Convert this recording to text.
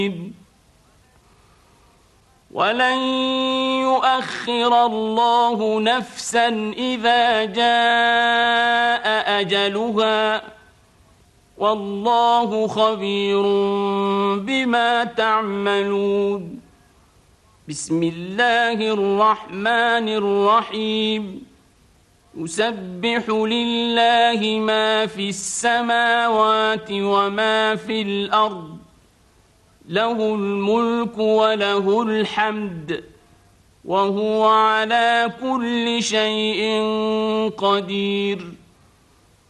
ولن يؤخر الله نفسا إذا جاء أجلها والله خبير بما تعملون. بسم الله الرحمن الرحيم. يسبح لله ما في السماوات وما في الأرض له الملك وله الحمد وهو على كل شيء قدير.